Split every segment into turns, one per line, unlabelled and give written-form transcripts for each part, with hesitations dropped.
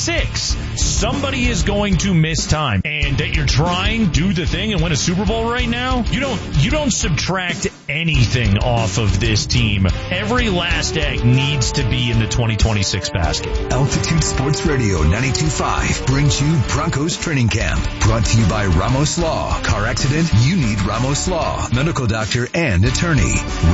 6, somebody is going to miss time. And that you're trying, do the thing, and win a Super Bowl right now, you don't subtract anything off of this team. Every last egg needs to be in the 2026 basket.
Altitude Sports Radio 92.5 brings you Broncos Training Camp. Brought to you by Ramos Law. Car accident? You need Ramos Law. Medical doctor and attorney.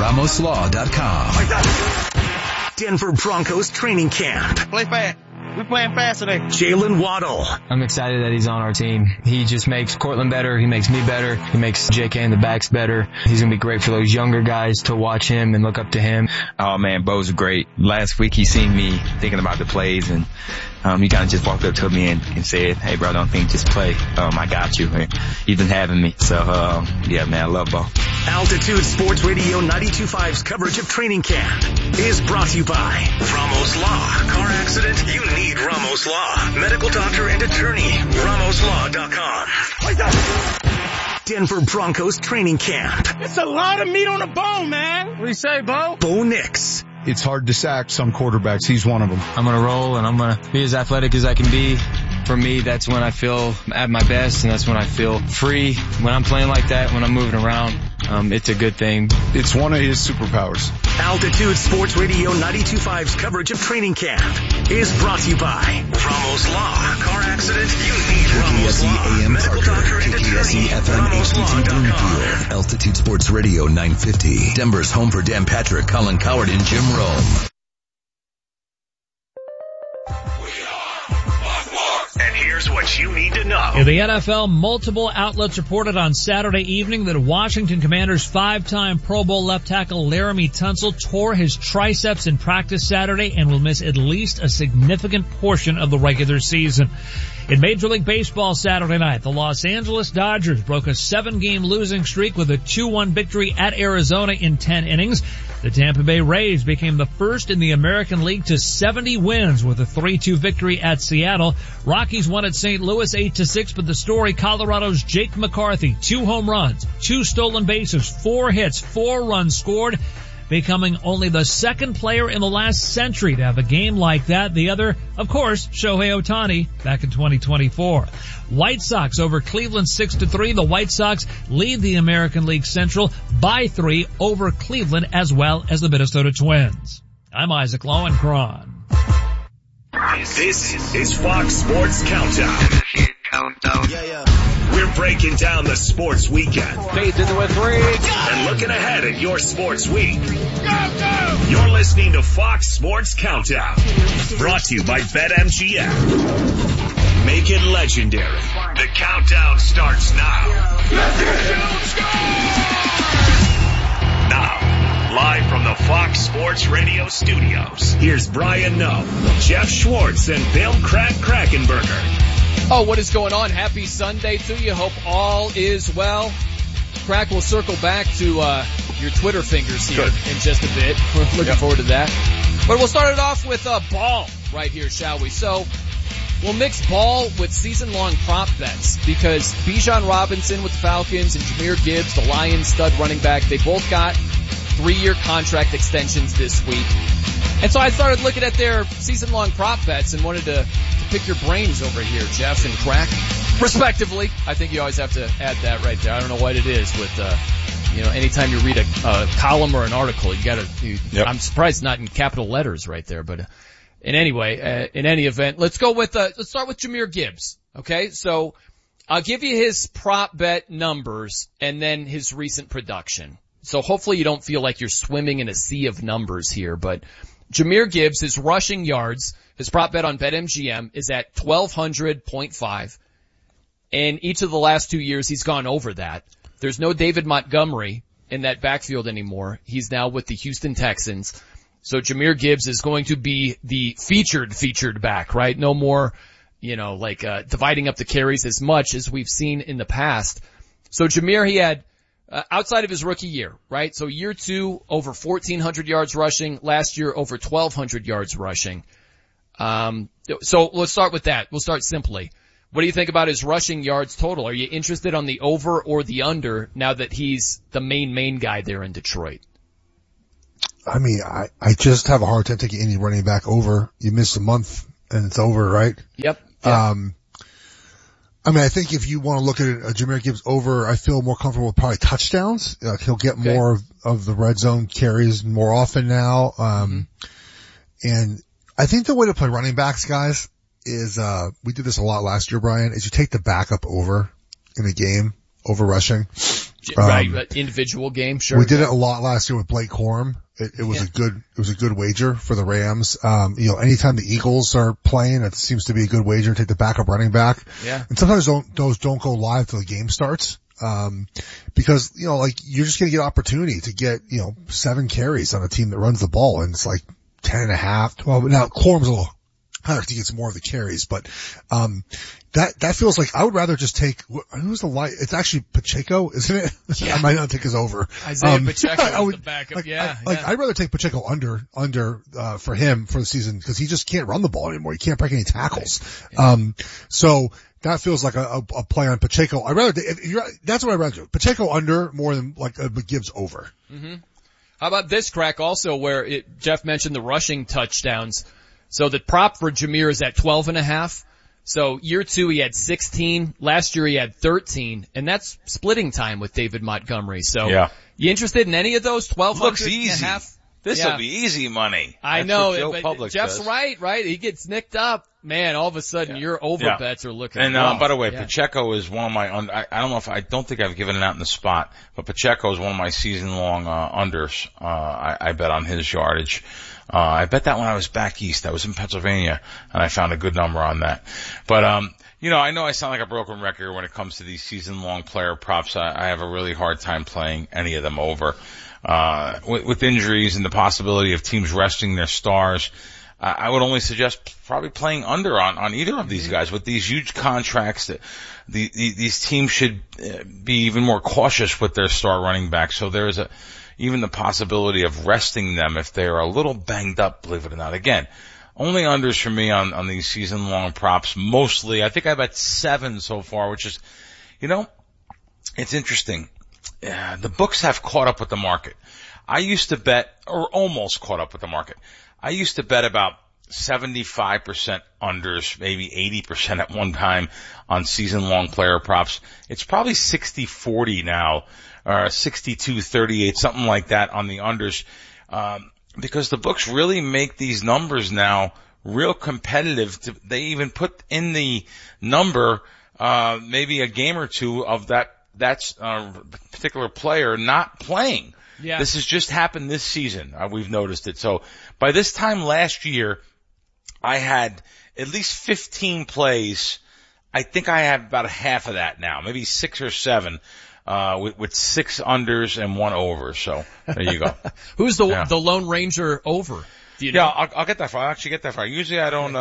RamosLaw.com. Denver Broncos Training Camp.
Play fast. We're playing fast today.
Jalen Waddle.
I'm excited that he's on our team. He just makes Cortland better. He makes me better. He makes JK and the backs better. He's going to be great for those younger guys to watch him and look up to him.
Oh man, Bo's great. Last week he seen me thinking about the plays and he kind of just walked up to me and said, hey bro, don't think, just play. I got you. He's been having me. So, yeah man, I love Bo.
Altitude Sports Radio 92.5's coverage of training camp is brought to you by Ramos Law. Car accident? You need Ramos Law. Medical doctor and attorney. RamosLaw.com. Denver Broncos Training Camp.
It's a lot of meat on the bone, man. What do you say, Bo?
Bo Nix.
It's hard to sack some quarterbacks. He's one of them.
I'm going to roll and I'm going to be as athletic as I can be. For me, that's when I feel at my best and that's when I feel free. When I'm playing like that, when I'm moving around, it's a good thing.
It's one of his superpowers.
Altitude Sports Radio 92.5's coverage of training camp is brought to you by Ramos Law. Car accident? You need Ramos Law.
AM
Medical
Parker,
doctor and attorney.
KTSE FM HD2 Bloomfield, Altitude Sports Radio 950. Denver's home for Dan Patrick, Colin Coward, and Jim Rome.
And here's what you need to know.
In the NFL, multiple outlets reported on Saturday evening that Washington Commanders 5-time Pro Bowl left tackle Laramie Tunsil tore his triceps in practice Saturday and will miss at least a significant portion of the regular season. In Major League Baseball Saturday night, the Los Angeles Dodgers broke a 7-game losing streak with a 2-1 victory at Arizona in 10 innings. The Tampa Bay Rays became the first in the American League to 70 wins with a 3-2 victory at Seattle. Rockies won at St. Louis 8-6, but the story, Colorado's Jake McCarthy, 2 home runs, 2 stolen bases, 4 hits, 4 runs scored, becoming only the second player in the last century to have a game like that. The other, of course, Shohei Ohtani back in 2024. White Sox over Cleveland 6-3. The White Sox lead the American League Central by 3 over Cleveland as well as the Minnesota Twins. I'm Isaac Lowenkron.
This is Fox Sports Countdown. We're breaking down the sports weekend.
Fades into a 3.
And looking ahead at your sports week. You're listening to Fox Sports Countdown. Brought to you by BetMGM. Make it legendary. The countdown starts now. Now, live from the Fox Sports Radio studios, here's Brian Noe, Jeff Schwartz, and Bill Krakenberger.
Oh, what is going on? Happy Sunday to you. Hope all is well. Crack will circle back to your Twitter fingers here in just a bit. We're looking forward to that. But we'll start it off with ball right here, shall we? So we'll mix ball with season-long prop bets because Bijan Robinson with the Falcons and Jahmyr Gibbs, the Lions stud running back, they both got 3-year contract extensions this week. And so I started looking at their season-long prop bets and wanted to pick your brains over here, Jeff and Crack, respectively. I think you always have to add that right there. I don't know what it is with, anytime you read a column or an article, you gotta, I'm surprised it's not in capital letters right there, but in any event, let's start with Jahmyr Gibbs. Okay. So I'll give you his prop bet numbers and then his recent production. So hopefully you don't feel like you're swimming in a sea of numbers here, but Jahmyr Gibbs, his rushing yards, his prop bet on BetMGM is at 1,200.5. And each of the last 2 years, he's gone over that. There's no David Montgomery in that backfield anymore. He's now with the Houston Texans. So Jahmyr Gibbs is going to be the featured back, right? No more, dividing up the carries as much as we've seen in the past. So Jahmyr, he had, outside of his rookie year, right? So year 2, over 1,400 yards rushing. Last year, over 1,200 yards rushing. So let's start with that. We'll start simply. What do you think about his rushing yards total? Are you interested on the over or the under now that he's the main guy there in Detroit?
I mean, I just have a hard time taking any running back over. You miss a month and it's over, right?
Yep.
I mean, I think if you want to look at it, Jahmyr Gibbs over, I feel more comfortable with probably touchdowns. He'll get more of the red zone carries more often now. And I think the way to play running backs, guys, is, we did this a lot last year, Brian, is you take the backup over in a game, over rushing.
Right, individual game, sure.
We did it a lot last year with Blake Corum. It was a good wager for the Rams. Anytime the Eagles are playing, it seems to be a good wager to take the backup running back.
Yeah.
And sometimes those don't go live till the game starts. Because, you're just going to get opportunity to get, 7 carries on a team that runs the ball, and it's like 10.5, 12. Now, Corum's a little higher because he gets more of the carries, but, that feels like I would rather just take, who's the light? It's actually Pacheco, isn't it?
Yeah.
I might not take his over.
Isaiah Pacheco is the backup.
I'd rather take Pacheco under, for him for the season because he just can't run the ball anymore. He can't break any tackles.
Right.
So that feels like a play on Pacheco. That's what I'd rather do. Pacheco under more than Gibbs over.
Mm-hmm. How about this crack also where Jeff mentioned the rushing touchdowns. So the prop for Jahmyr is at 12.5. So year 2 he had 16. Last year he had 13. And that's splitting time with David Montgomery. So you interested in any of those? 1,200
looks easy. This will be easy money.
I know, but Jeff's right? He gets nicked up. Man, all of a sudden your over bets are looking rough.
By the way, Pacheco is one of my, I don't think I've given it out in the spot, but Pacheco is one of my season-long unders. I bet on his yardage. I bet that when I was back east. I was in Pennsylvania, and I found a good number on that. But, I know I sound like a broken record when it comes to these season-long player props. I have a really hard time playing any of them over. With injuries and the possibility of teams resting their stars, I would only suggest probably playing under on either of these guys. With these huge contracts, that these teams should be even more cautious with their star running backs. So there's even the possibility of resting them if they're a little banged up, believe it or not. Again, only unders for me on these season-long props. Mostly, I think I bet 7 so far, which is, it's interesting. The books have caught up with the market. I used to bet, or almost caught up with the market. I used to bet about 75% unders, maybe 80% at one time on season-long player props. It's probably 60-40 now, or 62-38, something like that on the unders, because the books really make these numbers now real competitive. They even put in the number, maybe a game or two of that particular player not playing.
Yeah.
This has just happened this season. We've noticed it. So by this time last year, I had at least 15 plays. I think I have about half of that now, maybe 6 or 7, with 6 unders and 1 over. So there you go.
Who's the Lone Ranger over? Do you know?
Yeah, I'll get that far. I'll actually get that far. Usually I don't,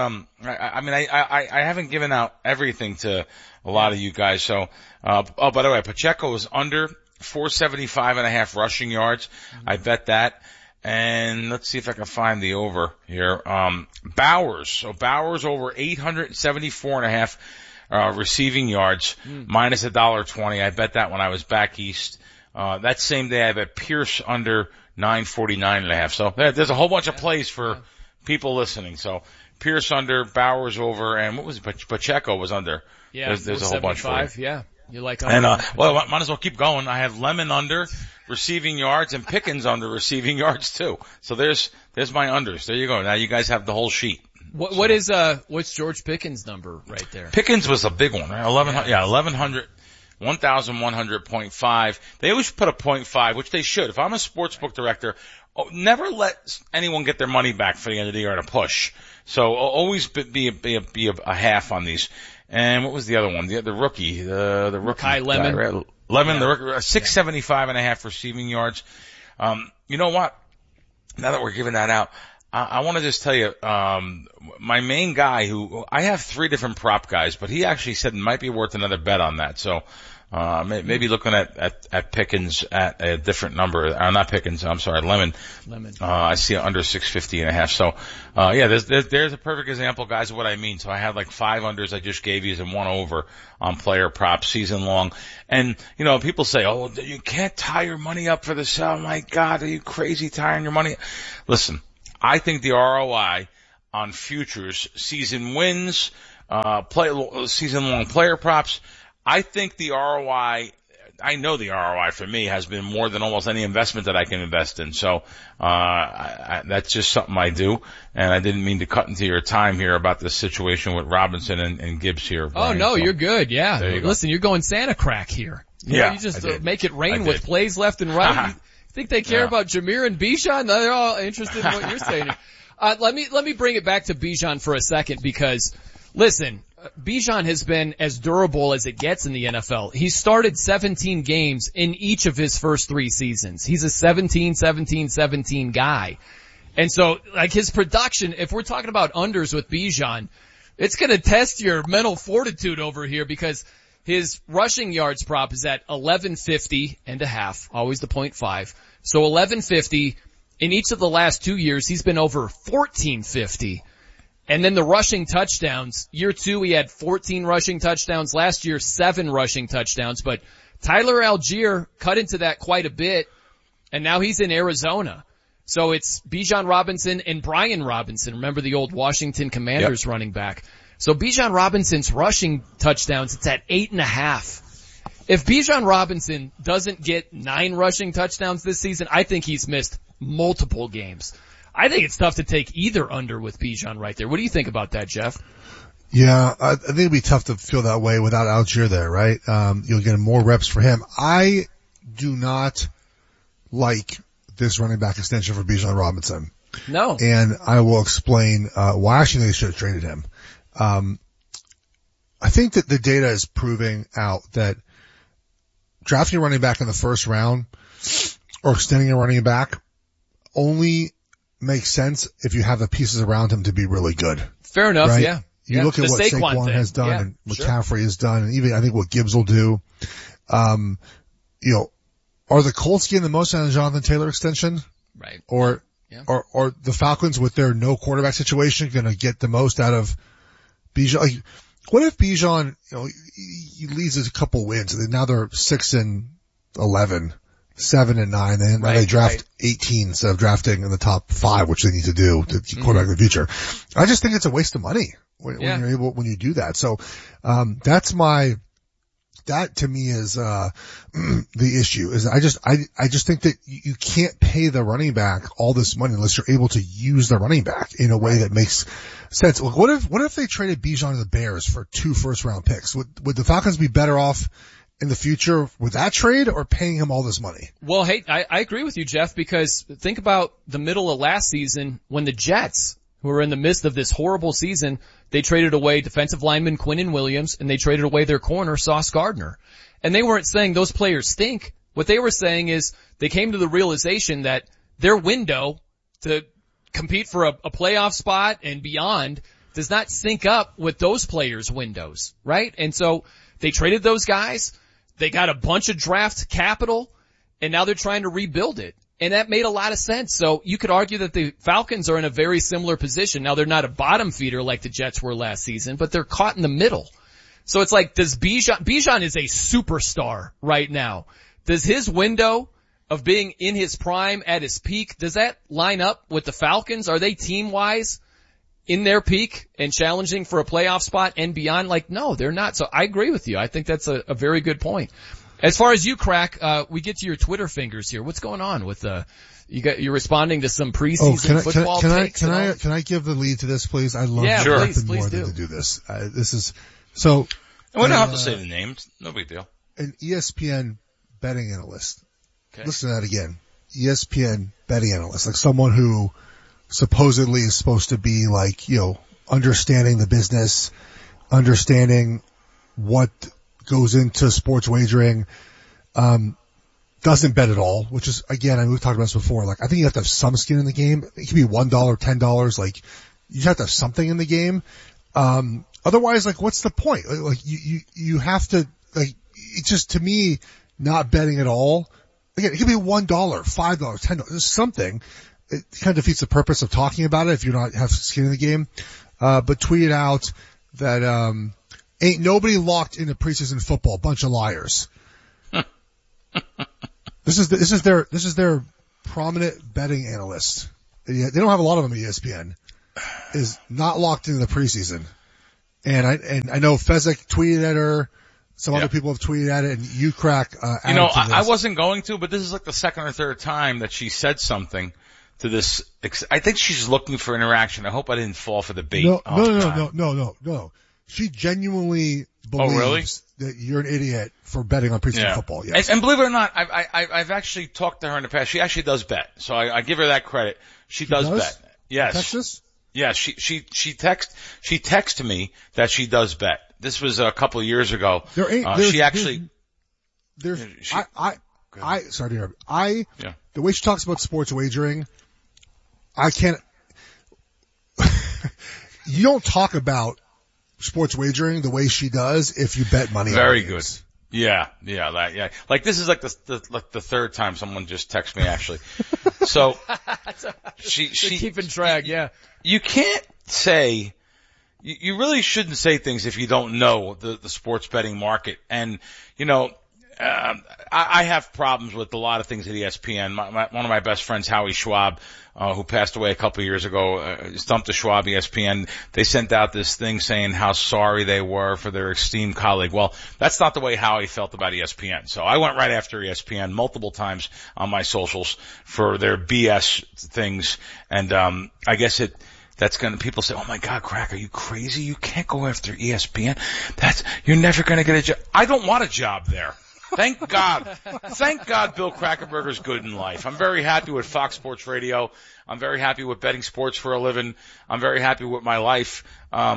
I haven't given out everything to a lot of you guys. So, by the way, Pacheco is under 475.5 rushing yards. I bet that. And let's see if I can find the over here. Bowers. So Bowers over 874.5, receiving yards, minus $1.20. I bet that when I was back east. That same day I bet Pierce under 949.5. So there's a whole bunch of plays for people listening. So Pierce under, Bowers over, and what was it? Pacheco was under.
Yeah.
There's a whole bunch for you.
Yeah. You like
under. And, might as well keep going. I have Lemon under receiving yards and Pickens under receiving yards too. So there's my unders. There you go. Now you guys have the whole sheet.
What's George Pickens' number right there?
Pickens was a big one, right? 1,100. 1,100.5. They always put a 0.5, which they should. If I'm a sportsbook director, never let anyone get their money back for the end of the year at a push. So always be a half on these. And what was the other one? The rookie, the rookie.
Kai Lemon.
Right? Lemon, the rookie, 675.5 receiving yards. You know what? Now that we're giving that out, I want to just tell you, my main guy I have 3 different prop guys, but he actually said it might be worth another bet on that. So, maybe looking at Pickens at a different number. Not Pickens, I'm sorry, Lemon. I see under 650.5. So, there's a perfect example, guys, of what I mean. So I had like 5 unders I just gave you and 1 over on player props season long. And, people say, oh, you can't tie your money up for this. Oh my God, are you crazy tying your money? Listen. I think the ROI on futures, season wins, season long player props. I think the ROI, I know the ROI for me has been more than almost any investment that I can invest in. So, that's just something I do. And I didn't mean to cut into your time here about this situation with Robinson and Gibbs here, Brian.
Oh, no,
so,
you're good. Yeah.
Listen,
you're going Santa crack here. You just make it rain with plays left and right. You think they care about Jameer and Bijan? They're all interested in what you're saying. Let me bring it back to Bijan for a second because, listen, Bijan has been as durable as it gets in the NFL. He started 17 games in each of his first 3 seasons. He's a 17 guy. And so, like, his production, if we're talking about unders with Bijan, it's gonna test your mental fortitude over here because his rushing yards prop is at 1150 and a half, always the 0.5. So 1150. In each of the last 2 years, he's been over 1450. And then the rushing touchdowns, year 2 he had 14 rushing touchdowns, last year 7 rushing touchdowns, but Tyler Algier cut into that quite a bit, and now he's in Arizona. So it's Bijan Robinson and Brian Robinson, remember the old Washington Commanders running back. So Bijan Robinson's rushing touchdowns, it's at 8.5. If Bijan Robinson doesn't get 9 rushing touchdowns this season, I think he's missed multiple games. I think it's tough to take either under with Bijan right there. What do you think about that, Jeff?
Yeah, I think it'd be tough to feel that way without Algier there, right? You'll get more reps for him. I do not like this running back extension for Bijan Robinson.
No.
And I will explain why I actually they should have traded him. I think that the data is proving out that drafting a running back in the first round or extending a running back only makes sense if you have the pieces around him to be really good.
Fair enough,
right?
yeah.
You look at what Saquon has done and what McCaffrey has done, and even I think what Gibbs will do. Are the Colts getting the most out of Jonathan Taylor extension?
Right.
Or the Falcons with their no quarterback situation going to get the most out of Bijan? Like, what if Bijan, he leads a couple wins and now they're 6-11, 7-9, and they draft 18 instead of drafting in the top 5, which they need to do to quarterback in the future. I just think it's a waste of money when you do that. So, that to me is, the issue is I just think that you can't pay the running back all this money unless you're able to use the running back in a way that makes sense. Look, what if they traded Bijan to the Bears for 2 first-round picks? Would the Falcons be better off in the future with that trade or paying him all this money?
Well, hey, I agree with you, Jeff, because think about the middle of last season when the Jets, who were in the midst of this horrible season, they traded away defensive lineman Quinnen Williams and they traded away their corner Sauce Gardner. And they weren't saying those players stink. What they were saying is they came to the realization that their window to compete for a playoff spot and beyond does not sync up with those players' windows, right? And so they traded those guys. They got a bunch of draft capital, and now they're trying to rebuild it. And that made a lot of sense. So you could argue that the Falcons are in a very similar position. Now they're not a bottom feeder like the Jets were last season, but they're caught in the middle. So it's like, does Bijan is a superstar right now. Does his window of being in his prime at his peak, does that line up with the Falcons? Are they team-wise in their peak and challenging for a playoff spot and beyond? Like, no, they're not. So I agree with you. I think that's a very good point. As far as you, Crack, we get to your Twitter fingers here. What's going on with you're responding to some preseason football takes?
Can I give the lead to this, please? I love
please
more
do.
than to do this. This is so.
We don't have to say the names. No big deal.
An ESPN betting analyst. Okay. Listen to that again. ESPN betting analyst, like someone who supposedly is supposed to be like, understanding the business, understanding what goes into sports wagering, doesn't bet at all, which is, again, we've talked about this before, like, I think you have to have some skin in the game. It could be $1, $10, like, you have to have something in the game. Otherwise, like, what's the point? Like, you have to, like, it's just, to me, not betting at all. Again, it could be $1, $5, $10, something. It kind of defeats the purpose of talking about it if you don't have skin in the game. But tweet out that, ain't nobody locked into preseason football. Bunch of liars. This is their prominent betting analyst. They don't have a lot of them at ESPN. is not locked into the preseason. And I know Fezzik tweeted at her. Some other people have tweeted at it, and you crack.
I wasn't going to, but this is like the second or third time that she said something to this. I think she's looking for interaction. I hope I didn't fall for the bait.
No. She genuinely believes that you're an idiot for betting on preseason football. Yes.
And believe it or not, I've actued talked to her in the past. She actually does bet, so I give her that credit. She does bet. Yes.
Texas?
Yes. She texted me that she does bet. This was a couple of years ago.
Sorry to interrupt. The way she talks about sports wagering, I can't. You don't talk about sports wagering the way she does if you bet money.
Very good. Yeah. Like this is like the third time someone just texted me actually. So she
keeping track. Yeah.
You can't say. You really shouldn't say things if you don't know the sports betting market. And, I have problems with a lot of things at ESPN. One of my best friends, Howie Schwab, who passed away a couple of years ago, stumped to Schwab ESPN. They sent out this thing saying how sorry they were for their esteemed colleague. Well, that's not the way Howie felt about ESPN. So I went right after ESPN multiple times on my socials for their BS things. And, I guess people say, oh my God, Crack, are you crazy? You can't go after ESPN. You're never gonna get a job. I don't want a job there. Thank God. Thank God Bill Krackomberger's good in life. I'm very happy with Fox Sports Radio. I'm very happy with betting sports for a living. I'm very happy with my life.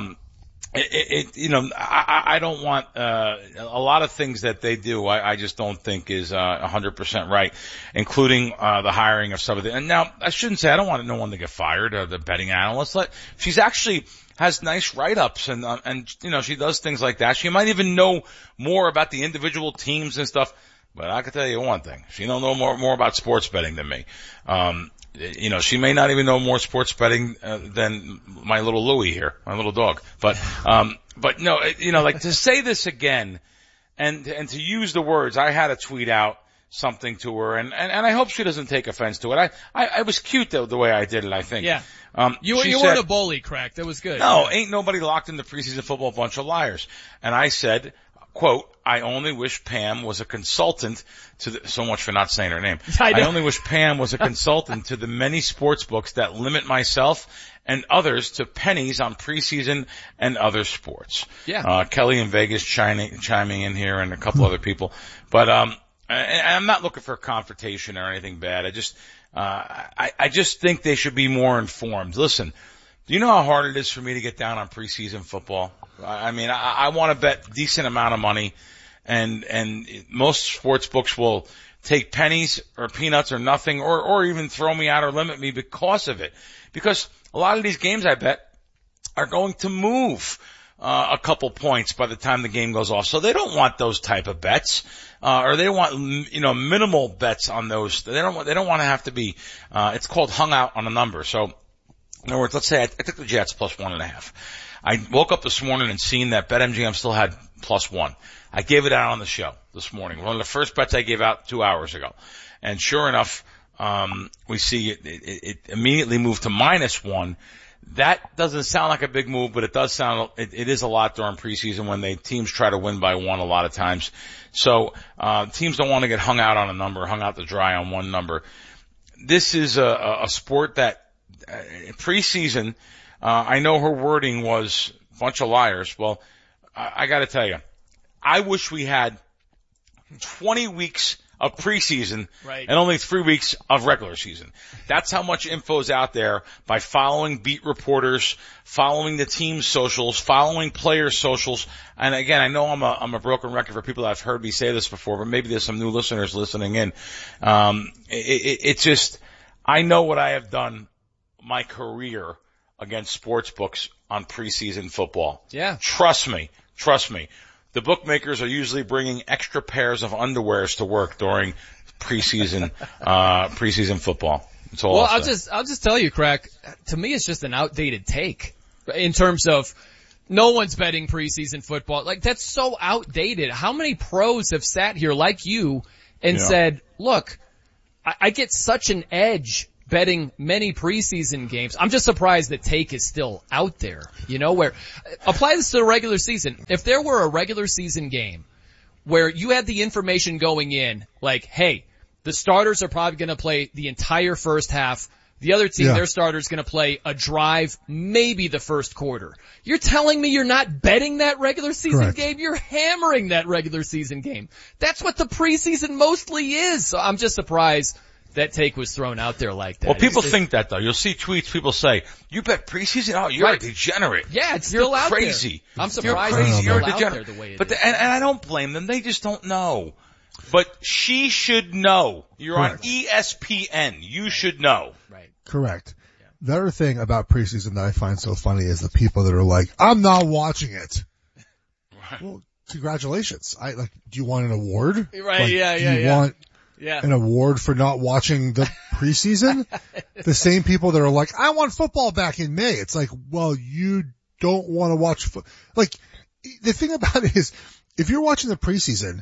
I don't want, a lot of things that they do, I just don't think is, 100% right, including, the hiring of some of the, and now I shouldn't say I don't want no one to get fired, the betting analyst. She's actually has nice write-ups and, she does things like that. She might even know more about the individual teams and stuff, but I can tell you one thing. She don't know more about sports betting than me. She may not even know more sports betting than my little Louie here, my little dog. But no, to say this again and to use the words, I had to tweet out something to her and I hope she doesn't take offense to it. I was cute though, the way I did it, I think.
Yeah. You weren't a bully, Crack. That was good.
No, ain't nobody locked into preseason football, a bunch of liars. And I said, quote, I only wish Pam was a consultant so much for not saying her name. I only wish Pam was a consultant to the many sports books that limit myself and others to pennies on preseason and other sports.
Yeah.
Kelly in Vegas chiming in here and a couple other people. But, I'm not looking for a confrontation or anything bad. I just think they should be more informed. Listen, do you know how hard it is for me to get down on preseason football? I mean, I want to bet decent amount of money, and most sports books will take pennies or peanuts or nothing, or even throw me out or limit me because of it. Because a lot of these games I bet are going to move a couple points by the time the game goes off. So they don't want those type of bets, or they want, minimal bets on those. They don't want to have to be, it's called hung out on a number. So, in other words, let's say I took the Jets plus 1.5. I woke up this morning and seen that BetMGM still had +1. I gave it out on the show this morning. One of the first bets I gave out 2 hours ago. And sure enough, we see it immediately moved to -1. That doesn't sound like a big move, but it does it is a lot during preseason when teams try to win by 1 a lot of times. So, teams don't want to get hung out on a number, hung out to dry on one number. This is a sport that, preseason, I know her wording was a bunch of liars. Well, I gotta tell you, I wish we had 20 weeks of preseason and only 3 weeks of regular season. That's how much info is out there by following beat reporters, following the team's socials, following players' socials. And again, I know I'm a broken record for people that have heard me say this before, but maybe there's some new listeners listening in. It's just, I know what I have done my career against sports books on preseason football.
Yeah.
Trust me. The bookmakers are usually bringing extra pairs of underwears to work during preseason football. That's all.
Well, I'll just tell you, Crack, to me it's just an outdated take in terms of no one's betting preseason football. Like, that's so outdated. How many pros have sat here like you and said, look, I get such an edge betting many preseason games. I'm just surprised that take is still out there, where apply this to the regular season. If there were a regular season game where you had the information going in, like, hey, the starters are probably going to play the entire first half. The other team, their starter's going to play a drive, maybe the first quarter. You're telling me you're not betting that regular season game? You're hammering that regular season game. That's what the preseason mostly is. So I'm just surprised that take was thrown out there like that.
Well, people think that though. You'll see tweets, people say, you bet preseason? Oh, you're a degenerate.
Yeah, it's still out
crazy.
There. I'm surprised
you're crazy. You're a
degenerate.
Out there the way it is. And I don't blame them. They just don't know. But she should know. You're on ESPN. You should know.
Right.
Correct. Yeah. The other thing about preseason that I find so funny is the people that are like, I'm not watching it. Right. Well, congratulations. Do you want an award?
Right,
do you want an award for not watching the preseason? The same people that are like, I want football back in May. It's like, well, you don't want to watch the thing about it is, if you're watching the preseason,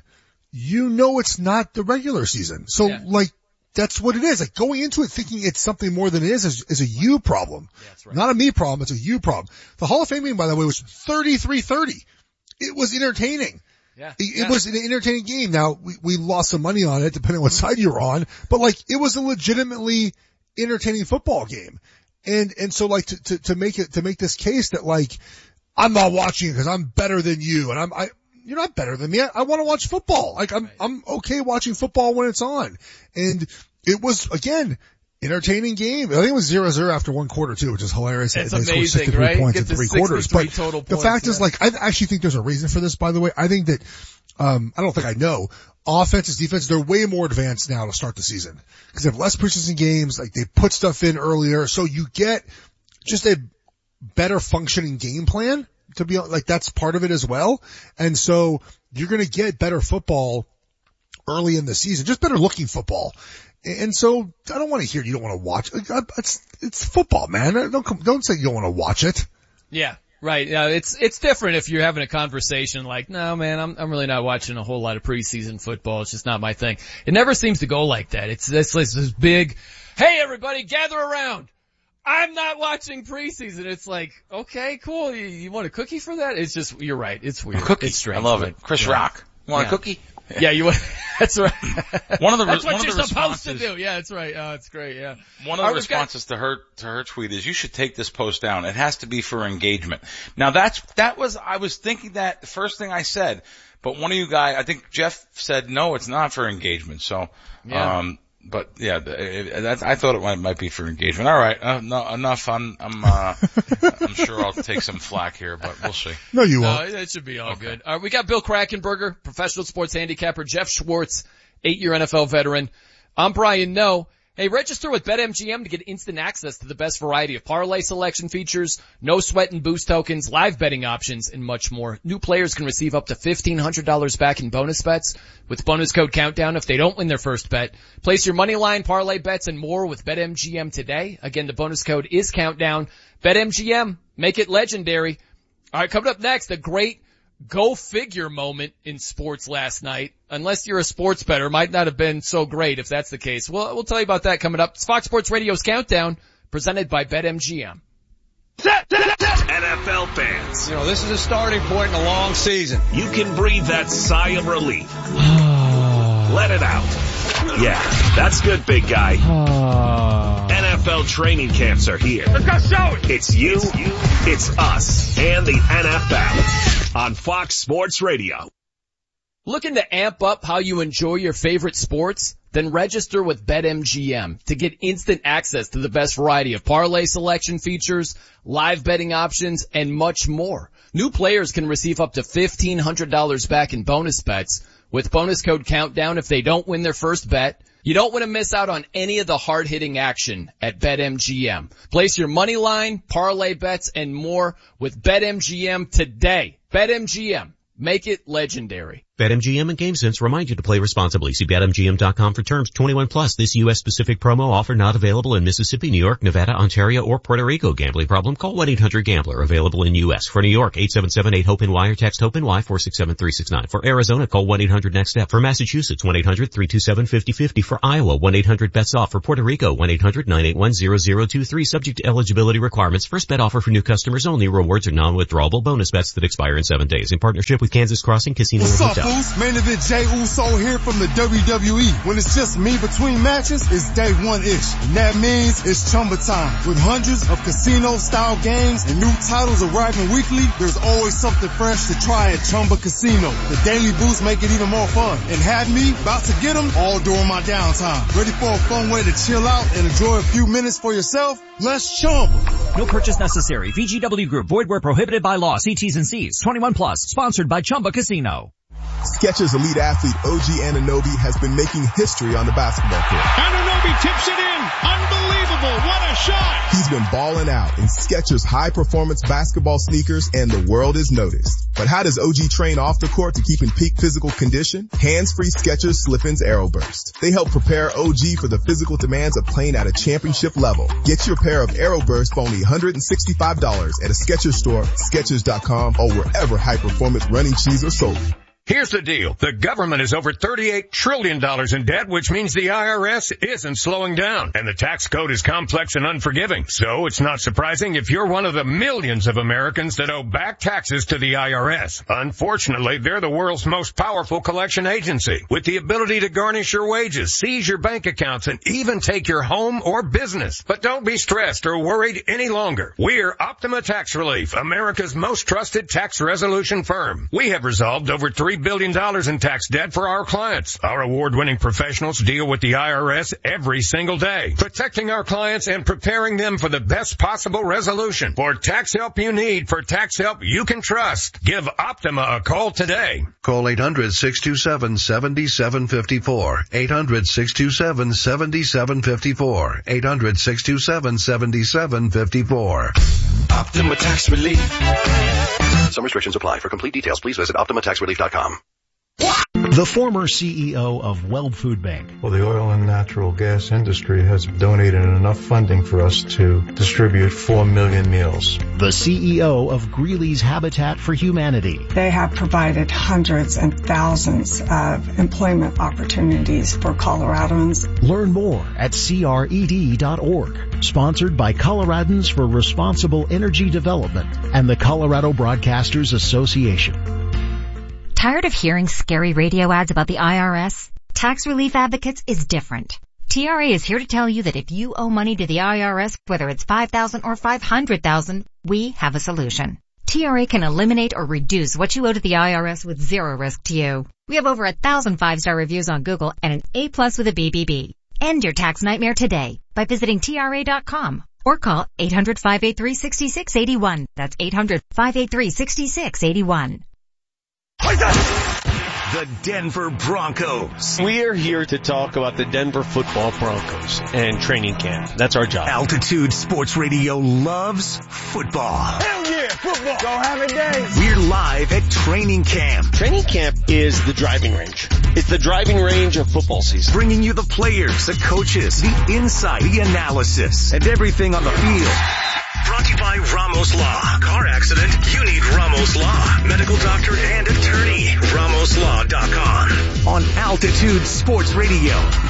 it's not the regular season. So that's what it is. Like going into it thinking it's something more than it is a you problem.
Yeah, that's right.
Not a me problem, it's a you problem. The Hall of Fame game, by the way, was 33-30. It was entertaining.
Yeah.
It was an entertaining game. Now, we lost some money on it, depending on what side you're on, but it was a legitimately entertaining football game. And so to make this case that I'm not watching it because I'm better than you, and you're not better than me. I want to watch football. I'm okay watching football when it's on. And it was, again, entertaining game. I think it was 0-0 after one quarter too, which is hilarious.
It's
they
amazing,
scored 63
right?
points in 3 quarters. But the fact is, I actually think there's a reason for this, by the way. I think that, I don't think I know. Offenses, defense, they're way more advanced now to start the season. Because they have less preseason games, they put stuff in earlier, so you get just a better functioning game plan. To be that's part of it as well. And so you're going to get better football early in the season, just better looking football. And so I don't want to hear you don't want to watch. It's football, man. Don't say you don't want to watch it.
Yeah. Right. It's different if you're having a conversation like, no, man, I'm really not watching a whole lot of preseason football. It's just not my thing. It never seems to go like that. It's this big, hey, everybody gather around. I'm not watching preseason. It's like, okay, cool. You want a cookie for that? It's just, you're right. It's weird.
A cookie.
It's strange.
I love it. Chris Rock. Want a cookie?
Yeah, you want, that's right.
That's what
you're supposed to do. Yeah, that's right. Oh, it's great. Yeah.
One of the responses to her tweet is, you should take this post down. It has to be for engagement. Now I was thinking that the first thing I said, but one of you guys, I think Jeff said, no, it's not for engagement. So, but yeah, I thought it might be for engagement. All right, no, enough. I'm sure I'll take some flack here, but we'll see.
No, you won't.
It should be all good. We got Bill Krackomberger, professional sports handicapper, Jeff Schwartz, 8-year NFL veteran. I'm Brian Noe. Hey, register with BetMGM to get instant access to the best variety of parlay selection features, no sweat and boost tokens, live betting options, and much more. New players can receive up to $1,500 back in bonus bets with bonus code Countdown if they don't win their first bet. Place your money line, parlay bets, and more with BetMGM today. Again, the bonus code is Countdown. BetMGM, make it legendary. All right, coming up next, a great go figure moment in sports last night. Unless you're a sports bettor, might not have been so great if that's the case. We'll tell you about that coming up. It's Fox Sports Radio's Countdown, presented by BetMGM.
NFL fans.
This is a starting point in a long season.
You can breathe that sigh of relief. Let it out. Yeah, that's good, big guy. NFL training camps are here.
Let's go show it.
It's you, it's us, and the NFL on Fox Sports Radio.
Looking to amp up how you enjoy your favorite sports? Then register with BetMGM to get instant access to the best variety of parlay selection features, live betting options, and much more. New players can receive up to $1,500 back in bonus bets with bonus code Countdown if they don't win their first bet. You don't want to miss out on any of the hard-hitting action at BetMGM. Place your money line, parlay bets, and more with BetMGM today. BetMGM. Make it legendary.
BetMGM and GameSense remind you to play responsibly. See BetMGM.com for terms. 21 plus. This U.S. specific promo offer not available in Mississippi, New York, Nevada, Ontario, or Puerto Rico. Gambling problem? Call 1-800-GAMBLER. Available in U.S. For New York, 877-8-HOPE-NY or text HOPE-NY 467-369. For Arizona, call 1-800-NEXT-STEP. For Massachusetts, 1-800-327-5050. For Iowa, 1-800-BETS-OFF. For Puerto Rico, 1-800-981-0023. Subject to eligibility requirements. First bet offer for new customers only. Rewards are non-withdrawable bonus bets that expire in 7 days. In partnership with Kansas Crossing Casino and Hotel.
Main event Jey Uso here from the WWE. When it's just me between matches, it's day one-ish. And that means it's Chumba time. With hundreds of casino-style games and new titles arriving weekly, there's always something fresh to try at Chumba Casino. The daily boosts make it even more fun. And have me about to get them all during my downtime. Ready for a fun way to chill out and enjoy a few minutes for yourself? Let's Chumba.
No purchase necessary. VGW Group. Void where prohibited by law. See T's and C's. 21 plus. Sponsored by Chumba Casino.
Skechers elite athlete OG Anunoby has been making history on the basketball court.
Anunoby tips it in. Unbelievable. What a shot.
He's been balling out in Skechers high-performance basketball sneakers, and the world has noticed. But how does OG train off the court to keep in peak physical condition? Hands-free Skechers Slip-ins Aeroburst. They help prepare OG for the physical demands of playing at a championship level. Get your pair of Aeroburst for only $165 at a Skechers store, Skechers.com, or wherever high-performance running shoes are sold.
Here's the deal. The government is over $38 trillion in debt, which means the IRS isn't slowing down. And the tax code is complex and unforgiving. So it's not surprising if you're one of the millions of Americans that owe back taxes to the IRS. Unfortunately, they're the world's most powerful collection agency, with the ability to garnish your wages, seize your bank accounts, and even take your home or business. But don't be stressed or worried any longer. We're Optima Tax Relief, America's most trusted tax resolution firm. We have resolved over $3 billion in tax debt for our clients. Our award-winning professionals deal with the IRS every single day, protecting our clients and preparing them for the best possible resolution. For tax help you need, for tax help you can trust, give Optima a call today.
Call 800-627-7754. 800-627-7754. 800-627-7754.
Optima Tax Relief.
Some restrictions apply. For complete details, please visit OptimaTaxRelief.com.
The former CEO of Weld Food Bank.
Well, the oil and natural gas industry has donated enough funding for us to distribute 4 million meals.
The CEO of Greeley's Habitat for Humanity.
They have provided hundreds and thousands of employment opportunities for Coloradans.
Learn more at CRED.org. Sponsored by Coloradans for Responsible Energy Development and the Colorado Broadcasters Association.
Tired of hearing scary radio ads about the IRS? Tax Relief Advocates is different. TRA is here to tell you that if you owe money to the IRS, whether it's $5,000 or $500,000, we have a solution. TRA can eliminate or reduce what you owe to the IRS with zero risk to you. We have over 1,000 5-star reviews on Google and an A+ with a BBB. End your tax nightmare today by visiting TRA.com or call 800-583-6681. That's 800-583-6681.
The Denver Broncos.
We are here to talk about the Denver Football Broncos and training camp. That's our job.
Altitude Sports Radio loves football.
Hell yeah, football. Go have a day.
We're live at training camp.
Training camp is the driving range. It's the driving range of football season.
Bringing you the players, the coaches, the insight, the analysis, and everything on the field. Brought to you by Ramos Law. Car accident? You need Ramos Law. Medical doctor and attorney. RamosLaw.com. On Altitude Sports Radio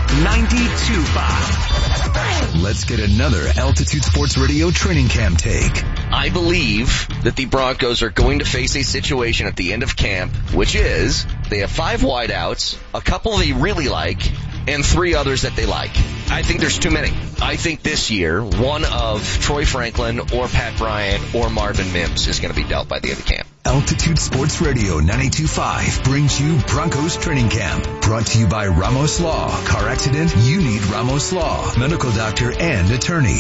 92.5.
Let's get another Altitude Sports Radio training camp take.
I believe that the Broncos are going to face a situation at the end of camp, which is they have 5 wideouts, a couple they really like, and 3 others that they like. I think there's too many. I think this year, one of Troy Franklin or Pat Bryant or Marvin Mims is going to be dealt by the end of camp.
Altitude Sports Radio 92.5 brings you Broncos Training Camp. Brought to you by Ramos Law. Car accident? You need Ramos Law. Medical doctor and attorney.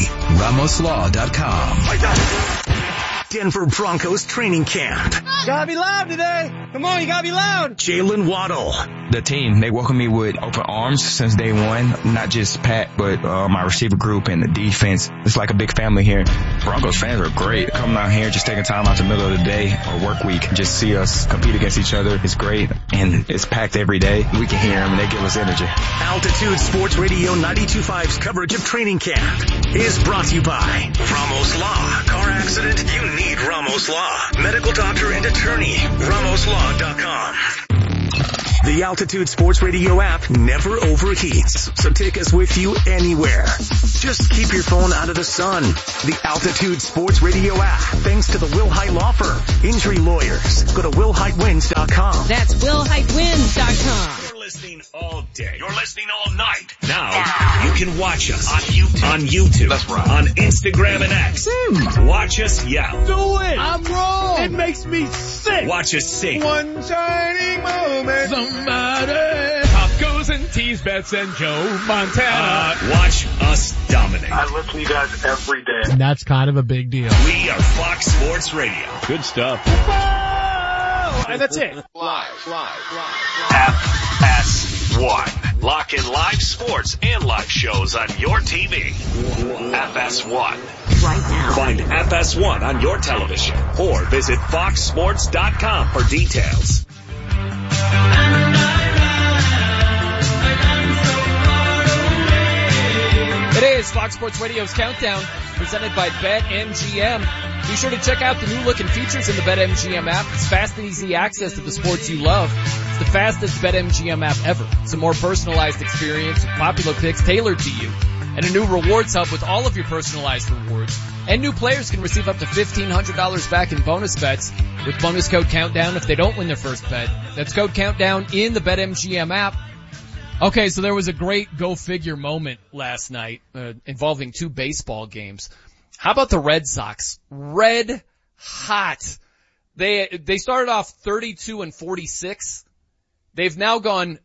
RamosLaw.com.
Denver Broncos Training Camp.
Gotta be live today.
Come on, you gotta be loud.
Jalen Waddle.
The team, they welcome me with open arms since day one. Not just Pat, but my receiver group and the defense. It's like a big family here. Broncos fans are great. Coming out here, just taking time out the middle of the day or work week, just see us compete against each other. It's great, and it's packed every day. We can hear them, and they give us energy.
Altitude Sports Radio 92.5's coverage of training camp is brought to you by Ramos Law. Car accident? You need Ramos Law. Medical doctor and attorney. RamosLaw.com. The Altitude Sports Radio app never overheats, so take us with you anywhere. Just keep your phone out of the sun. The Altitude Sports Radio app, thanks to the Will Height Law Firm. Injury lawyers. Go to WillHeightWins.com.
That's WillHeightWins.com.
You're listening all day. You're listening all night. Now, you can watch us on YouTube. That's right. On Instagram and X. Watch us yell.
Do it. I'm wrong. It makes me sick.
Watch us sing.
One shining moment. Somebody. Pop goes and tease Bets and Joe Montana.
Watch us dominate.
I listen to you guys every day.
And that's kind of a big deal.
We are Fox Sports Radio.
Good stuff. And that's it.
Live. FS1. Lock in live sports and live shows on your TV. FS1.
Right now.
Find FS1 on your television or visit foxsports.com for details.
It is Fox Sports Radio's Countdown, presented by BetMGM. Be sure to check out the new look and features in the BetMGM app. It's fast and easy access to the sports you love. It's the fastest BetMGM app ever. It's a more personalized experience with popular picks tailored to you. And a new rewards hub with all of your personalized rewards. And new players can receive up to $1,500 back in bonus bets with bonus code Countdown if they don't win their first bet. That's code Countdown in the BetMGM app. Okay, so there was a great go-figure moment last night involving two baseball games. How about the Red Sox? Red hot. They started off 32-46. They've now gone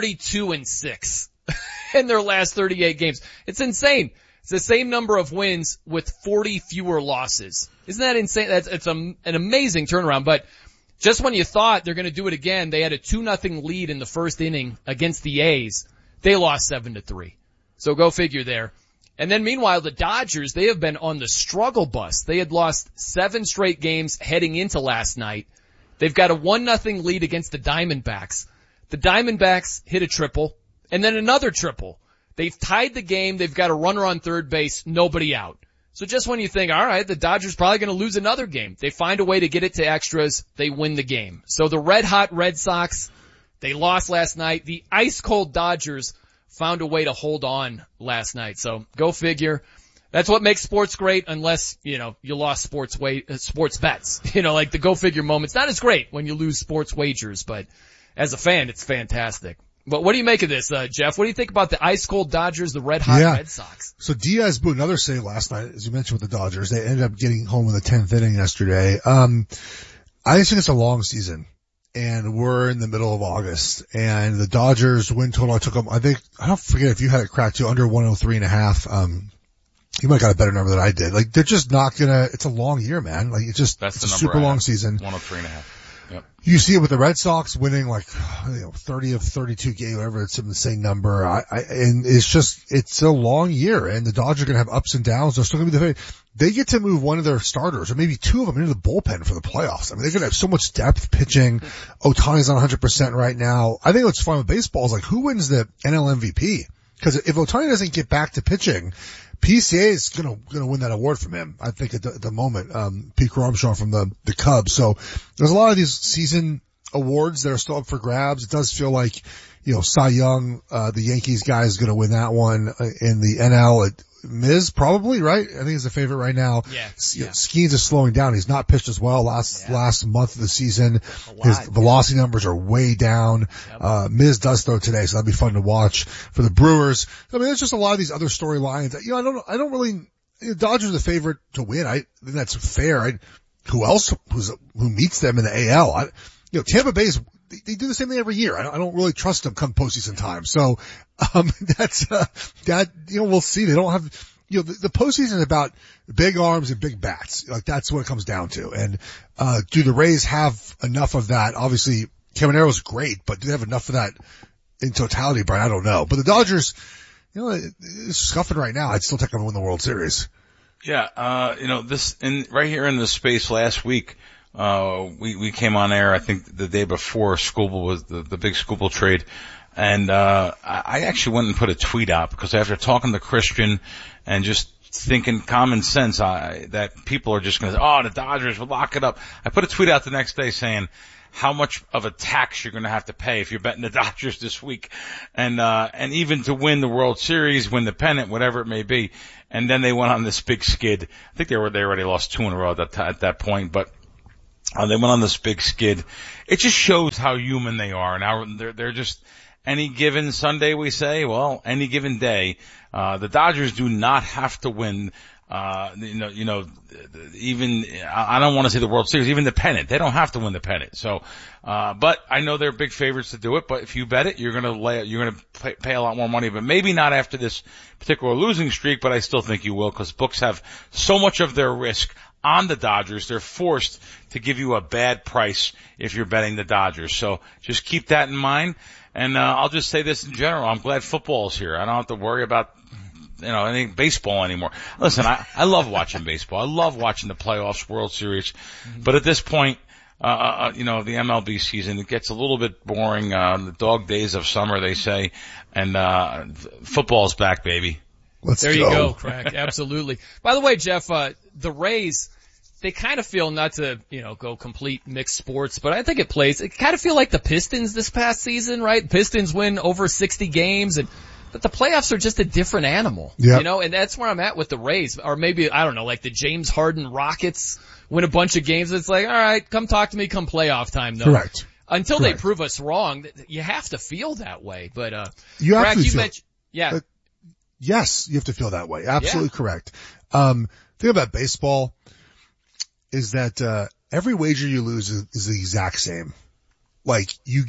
32-6 in their last 38 games. It's insane. It's the same number of wins with 40 fewer losses. Isn't that insane? It's an amazing turnaround, but just when you thought they're going to do it again, they had a 2-0 lead in the first inning against the A's. They lost 7-3. So go figure there. And then meanwhile, the Dodgers, they have been on the struggle bus. They had lost 7 straight games heading into last night. They've got a 1-0 lead against the Diamondbacks. The Diamondbacks hit a triple and then another triple. They've tied the game. They've got a runner on third base, nobody out. So just when you think, all right, the Dodgers probably going to lose another game, they find a way to get it to extras. They win the game. So the red hot Red Sox, they lost last night. The ice cold Dodgers found a way to hold on last night. So go figure. That's what makes sports great, unless, you lost sports bets. Like the go figure moment's not as great when you lose sports wagers, but as a fan, it's fantastic. But what do you make of this, Jeff? What do you think about the ice cold Dodgers, the red hot Red Sox?
So Diaz blew another save last night, as you mentioned with the Dodgers. They ended up getting home in the 10th inning yesterday. I just think it's a long season, and we're in the middle of August, and the Dodgers win total, I took them, I don't forget if you had it cracked to under 103.5. You might got a better number than I did. Like, they're just not it's a long year, man. Like, it's a super long season.
103.5. Yep.
You see it with the Red Sox winning 30 of 32 games, whatever, it's in the same number. And it's a long year, and the Dodgers are going to have ups and downs. They're still going to be they get to move one of their starters, or maybe two of them, into the bullpen for the playoffs. I mean, they're going to have so much depth pitching. Ohtani's on 100% right now. I think what's fun with baseball is who wins the NL MVP? Because if Ohtani doesn't get back to pitching, PCA is gonna win that award from him, I think, at the moment. Pete Armstrong from the Cubs. So there's a lot of these season awards that are still up for grabs. It does feel like, Cy Young, the Yankees guy is gonna win that one in the NL. Miz probably, right? I think he's the favorite right now.
Yeah.
Skeens is slowing down. He's not pitched as well last month of the season. His velocity numbers are way down. Yep. Miz does throw today, so that'd be fun to watch for the Brewers. I mean, there's just a lot of these other storylines. I don't really, Dodgers are the favorite to win. I think that's fair. Who else who meets them in the AL? Tampa Bay's, they do the same thing every year. I don't really trust them come postseason time. So, we'll see. They don't have, the postseason is about big arms and big bats. Like that's what it comes down to. And, do the Rays have enough of that? Obviously, Camaro's great, but do they have enough of that in totality, Brian? I don't know. But the Dodgers, it's scuffing right now. I'd still take them to win the World Series.
Yeah, right here in this space last week, we came on air, I think the day before Skubal was the big Skubal trade. And, I actually went and put a tweet out because after talking to Christian and just thinking common sense, that people are just going to say, the Dodgers will lock it up. I put a tweet out the next day saying how much of a tax you're going to have to pay if you're betting the Dodgers this week. And even to win the World Series, win the pennant, whatever it may be. And then they went on this big skid. I think they already lost 2 in a row at that point, but they went on this big skid. It just shows how human they are. Now they're just any given Sunday, we say, well, any given day, the Dodgers do not have to win. Even, I don't want to say the World Series, even the pennant. They don't have to win the pennant. So, but I know they're big favorites to do it, but if you bet it, you're going to pay a lot more money, but maybe not after this particular losing streak, but I still think you will because books have so much of their risk on the Dodgers. They're forced to give you a bad price if you're betting the Dodgers. So just keep that in mind. And, I'll just say this in general. I'm glad football's here. I don't have to worry about any baseball anymore. Listen, I love watching baseball. I love watching the playoffs, World Series. But at this point, the MLB season, it gets a little bit boring. The dog days of summer, they say. And, football's back, baby.
There you go, Crack. Absolutely. By the way, Jeff, the Rays, they kind of feel not to, go complete mixed sports, but I think it kind of feel like the Pistons this past season, right? Pistons win over 60 games but the playoffs are just a different animal, and that's where I'm at with the Rays. Or maybe, I don't know, like the James Harden Rockets win a bunch of games. It's like, all right, come talk to me come playoff time though.
Correct.
Until they prove us wrong, you have to feel that way. But,
Crack,
mentioned,
yes, you have to feel that way. Absolutely correct. Thing about baseball is that, every wager you lose is the exact same. Like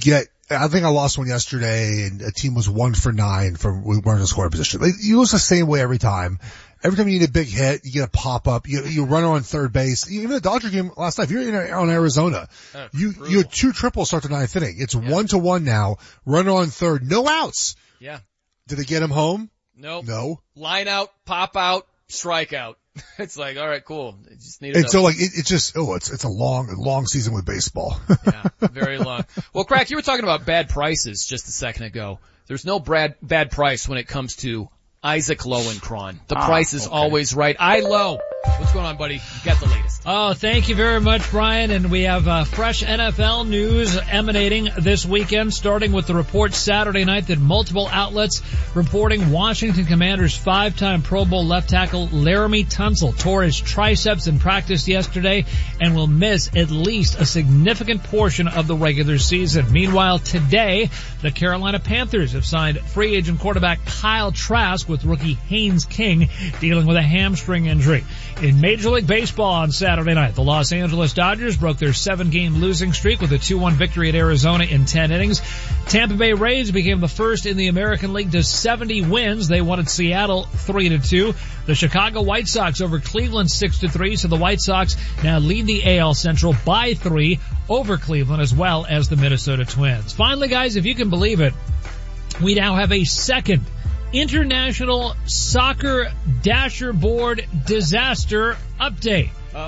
I think I lost one yesterday and a team was 1 for 9 from running scoring position. Like, you lose the same way every time. Every time you need a big hit, you get a pop up, you run on third base. Even the Dodger game last night, if you're on Arizona, you had 2 triples start the 9th inning. It's 1-1 now, runner on third, no outs.
Yeah.
Did they get him home?
Nope.
No.
Line out, pop out, strike out. It's like, all right, cool. Just need
and so like, it's a long season with baseball.
Yeah, very long. Well, Crack, you were talking about bad prices just a second ago. There's no bad price when it comes to Isaac Lowenkron. The price is always right. Low. What's going on, buddy? You got the latest.
Oh, thank you very much, Brian. And we have fresh NFL news emanating this weekend, starting with the report Saturday night that multiple outlets reporting Washington Commanders 5-time Pro Bowl left tackle Laramie Tunsil tore his triceps in practice yesterday and will miss at least a significant portion of the regular season. Meanwhile, today, the Carolina Panthers have signed free agent quarterback Kyle Trask with rookie Haynes King dealing with a hamstring injury. In Major League Baseball on Saturday night, the Los Angeles Dodgers broke their 7-game losing streak with a 2-1 victory at Arizona in 10 innings. Tampa Bay Rays became the first in the American League to 70 wins. They won at Seattle 3-2. The Chicago White Sox over Cleveland 6-3, so the White Sox now lead the AL Central by 3 over Cleveland as well as the Minnesota Twins. Finally, guys, if you can believe it, we now have a second International Soccer Dasher Board disaster update.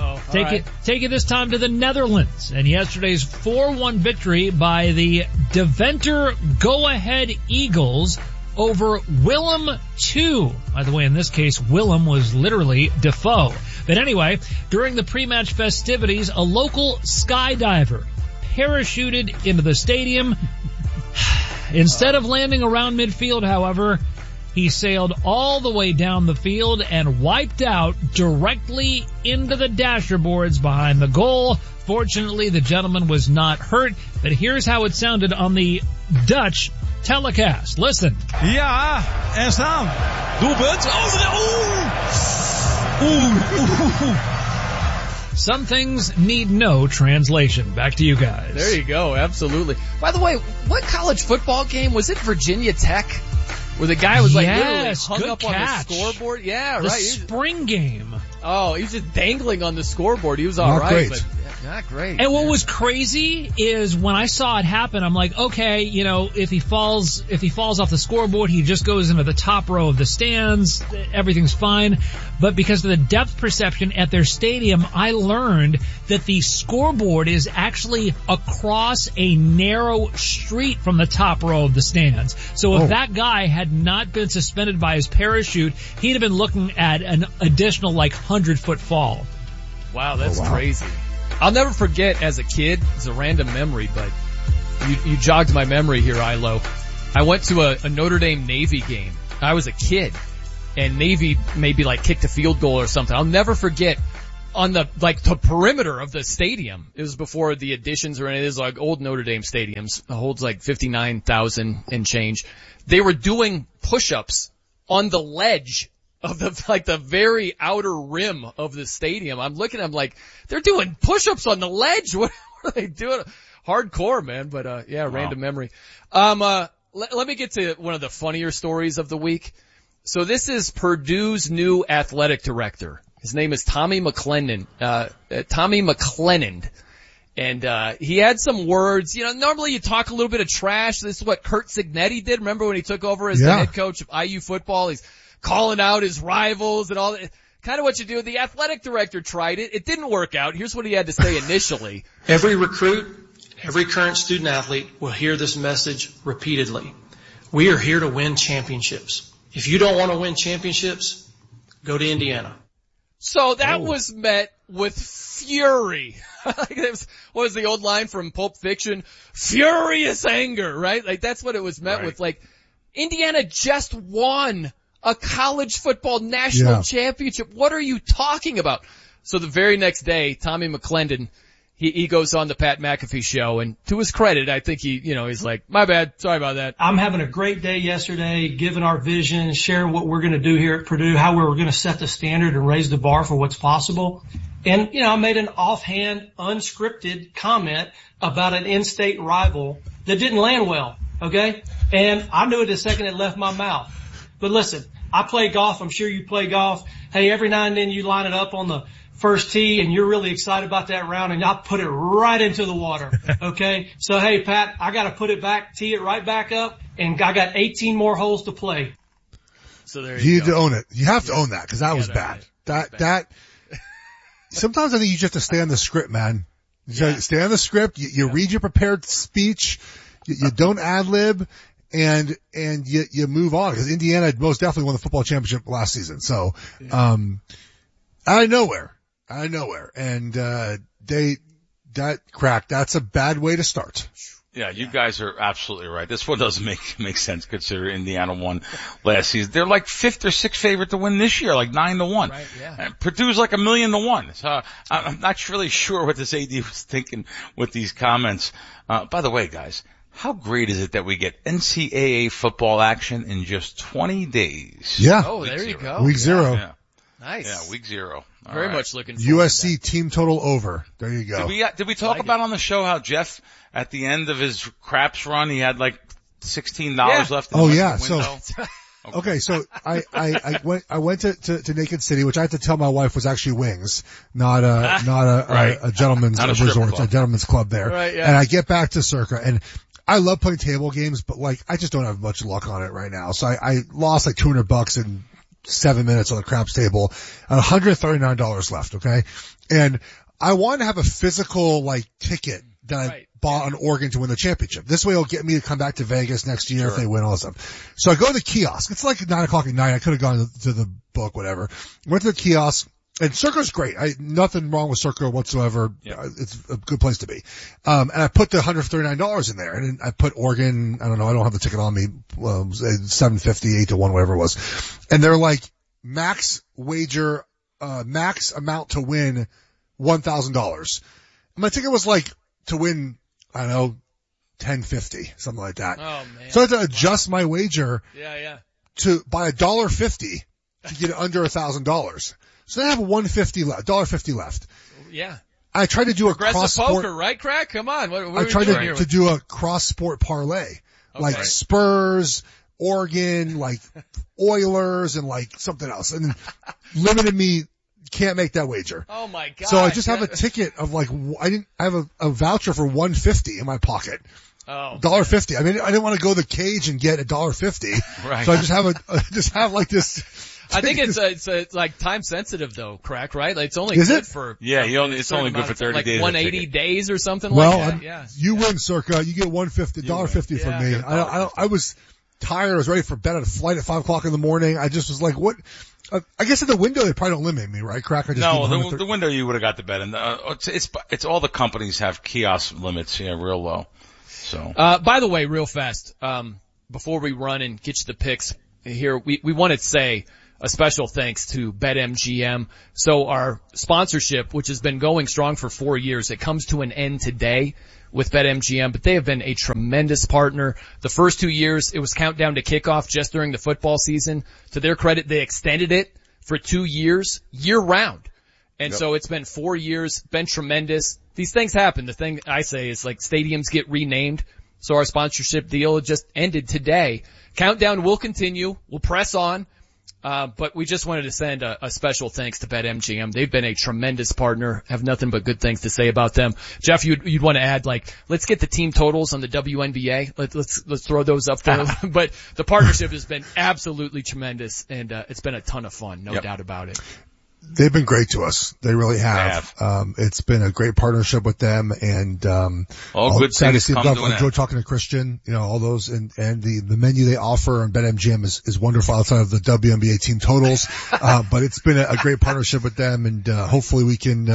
Take it this time to the Netherlands and yesterday's 4-1 victory by the Deventer Go Ahead Eagles over Willem II. By the way, in this case, Willem was literally Defoe. But anyway, during the pre-match festivities, a local skydiver parachuted into the stadium. Instead of landing around midfield, however, he sailed all the way down the field and wiped out directly into the dasher boards behind the goal. Fortunately, the gentleman was not hurt, but here's how it sounded on the Dutch telecast. Listen.
Ja, staan. Doelpunt.
Some things need no translation. Back to you guys.
There you go. Absolutely. By the way, what college football game was it? Virginia Tech where the guy was like literally
Yes,
hung
good
up
catch.
on the scoreboard. Yeah,
The
right.
spring game.
Oh, he was just dangling on the scoreboard. He was all
Not
right,
great.
but not great.
And what was crazy is when I saw it happen, I'm like, okay, if he falls off the scoreboard, he just goes into the top row of the stands, everything's fine. But because of the depth perception at their stadium, I learned that the scoreboard is actually across a narrow street from the top row of the stands. So if that guy had not been suspended by his parachute, he'd have been looking at an additional 100-foot fall.
Wow, that's crazy. I'll never forget as a kid, it's a random memory, but you jogged my memory here, Ilo. I went to a Notre Dame Navy game. I was a kid, and Navy maybe kicked a field goal or something. I'll never forget on the perimeter of the stadium. It was before the additions or anything. It was old Notre Dame stadiums. It holds 59,000 and change. They were doing push-ups on the ledge of the very outer rim of the stadium. I'm looking, I'm like, they're doing push-ups on the ledge. What are they doing? Hardcore, man. But, random memory. Let me get to one of the funnier stories of the week. So this is Purdue's new athletic director. His name is Tommy McLennan. And he had some words. Normally you talk a little bit of trash. This is what Curt Cignetti did. Remember when he took over as the head coach of IU football? He's calling out his rivals and all that. Kind of what you do. The athletic director tried it. It didn't work out. Here's what he had to say initially.
Every recruit, every current student athlete will hear this message repeatedly. We are here to win championships. If you don't want to win championships, go to Indiana.
So that was met with fury. What was the old line from Pulp Fiction? Furious anger, right? That's what it was met with. Indiana just won a college football national championship. What are you talking about? So the very next day, Tommy McLennan, he goes on the Pat McAfee show, and to his credit, I think he's like, my bad, sorry about that.
I'm having a great day yesterday, giving our vision, sharing what we're going to do here at Purdue, how we're going to set the standard and raise the bar for what's possible. And, I made an offhand, unscripted comment about an in-state rival that didn't land well, okay? And I knew it the second it left my mouth. But listen, I play golf. I'm sure you play golf. Hey, every now and then you line it up on the first tee and you're really excited about that round and I put it right into the water. Okay. So, hey, Pat, I got to put it back, tee it right back up, and I got 18 more holes to play.
So there
you need to own it. You have to own that because that was bad. That, sometimes I think you just have to stay on the script, man. Stay on the script. You read your prepared speech. You don't ad-lib. And you move on because Indiana most definitely won the football championship last season. So, out of nowhere. And, that's a bad way to start.
Yeah, you guys are absolutely right. This one doesn't make sense considering Indiana won last season. They're 5th or 6th favorite to win this year, 9-1.
Right, yeah.
And Purdue's 1,000,000-1. So I'm not really sure what this AD was thinking with these comments. By the way, guys, how great is it that we get NCAA football action in just 20 days?
Yeah.
Oh, there you go.
Week 0.
Yeah.
Nice.
Yeah, week 0.
Very much looking forward
USC
to that.
team total over. There you go.
Did we talk about on the show how Jeff, at the end of his craps run, he had $16 left in the window?
Okay, so I went to Naked City, which I had to tell my wife was actually wings, not a gentleman's resort, a gentleman's club there.
Right, yeah.
And I get back to Circa, and I love playing table games, but I just don't have much luck on it right now. So I lost $200 in 7 minutes on the craps table, $139 left. Okay. And I want to have a physical ticket that I bought on Oregon to win the championship. This way it'll get me to come back to Vegas next year if they win all this stuff. So I go to the kiosk. It's 9:00 at night. I could have gone to the book, whatever. Went to the kiosk. And Circa's great. Nothing wrong with Circa whatsoever. Yeah. It's a good place to be. And I put the $139 in there, and I put Oregon. I don't know. I don't have the ticket on me. $7.50, 8-1, whatever it was. And they're max wager, max amount to win $1,000. My ticket was to win, I don't know, $10.50, something like that.
Oh man.
So I had to adjust my wager.
Yeah.
To by $1.50 to get it under $1,000. So I have $1.50 left.
Yeah.
I tried to do a
cross-sport poker, right, Crack? Come on. What
I tried to do a cross-sport parlay, Spurs, Oregon, like Oilers, and like something else, and then limited me. Can't make that wager.
Oh my god!
So I just have a ticket of like I have a voucher for $1.50 in my pocket.
Oh,
$1.50. I mean, I didn't want to go to the cage and get $1.50.
Right.
So I just have like this.
I think it's like time sensitive though, Crack, right? Like it's only
Is
good
it?
for
it's only good for 30
like
days.
180 days or something
well,
like that. Yeah.
You win, Circa. You get $1.50 from me. I was tired. I was ready for bed. I had a flight at 5:00 in the morning. I just was like, what? I guess at the window they probably don't limit me, right? Crack.
No, the window you would have got the bet, and it's all the companies have kiosk limits, real low. So.
By the way, real fast, before we run and get you the picks here, we wanted to say a special thanks to BetMGM. So our sponsorship, which has been going strong for 4 years, it comes to an end today with BetMGM, but they have been a tremendous partner. The first 2 years, it was countdown to kickoff just during the football season. To their credit, they extended it for 2 years, year round. And so it's been 4 years, been tremendous. These things happen. The thing I say is like stadiums get renamed. So our sponsorship deal just ended today. Countdown will continue. We'll press on. But we just wanted to send a special thanks to BetMGM. They've been a tremendous partner. Have nothing but good things to say about them. Jeff, you'd want to add like, let's get the team totals on the WNBA. Let's throw those up there. But the partnership has been absolutely tremendous, and it's been a ton of fun, no doubt about it.
They've been great to us. They really have. It's been a great partnership with them, and
all good things come to an end.
Enjoy talking to Christian, all those, and the menu they offer on BetMGM is wonderful outside of the WNBA team totals. But it's been a great partnership with them, and hopefully we can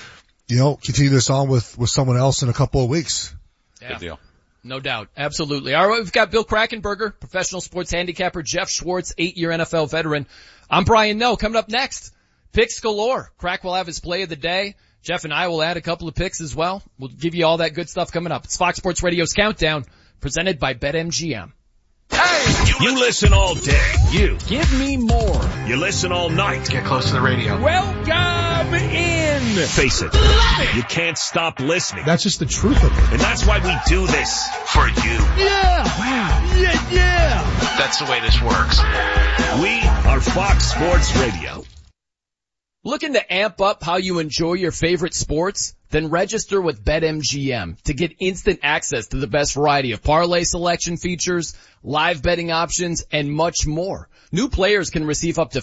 continue this on with someone else in a couple of weeks.
Yeah.
Good deal.
No doubt. Absolutely. All right. We've got Bill Krackenberger, professional sports handicapper, Jeff Schwartz, 8-year NFL veteran. I'm Brian Noe. Coming up next, picks galore. Crack will have his play of the day. Jeff and I will add a couple of picks as well. We'll give you all that good stuff coming up. It's Fox Sports Radio's Countdown, presented by BetMGM.
Hey! You listen all day. You.
Give me more.
You listen all night.
Get close to the radio.
Welcome in. Face it. You can't stop listening.
That's just the truth of it.
And that's why we do this. For you.
Yeah. Wow. Yeah. That's the way this works.
We are Fox Sports Radio.
Looking to amp up how you enjoy your favorite sports? Then register with BetMGM to get instant access to the best variety of parlay selection features, live betting options, and much more. New players can receive up to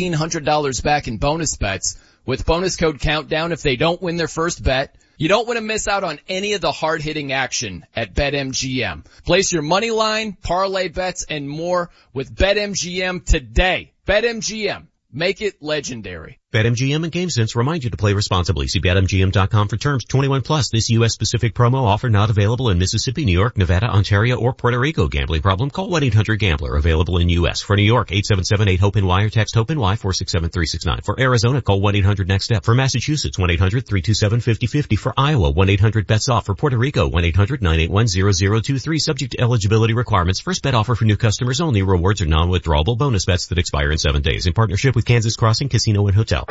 $1,500 back in bonus bets with bonus code Countdown if they don't win their first bet. You don't want to miss out on any of the hard-hitting action at BetMGM. Place your money line, parlay bets, and more with BetMGM today. BetMGM. Make it legendary.
BetMGM and GameSense remind you to play responsibly. See BetMGM.com for terms. 21 plus. This U.S. specific promo offer not available in Mississippi, New York, Nevada, Ontario, or Puerto Rico. Gambling problem? Call 1-800-GAMBLER. Available in U.S. For New York, 877-8-HOPE-NY or text HOPE-NY 467-369. For Arizona, call 1-800-NEXT-STEP. For Massachusetts, 1-800-327-5050. For Iowa, 1-800-BETS-OFF. For Puerto Rico, 1-800-981-0023. Subject to eligibility requirements. First bet offer for new customers only. Rewards are non-withdrawable bonus bets that expire in 7 days. In partnership with Kansas Crossing Casino and Hotel.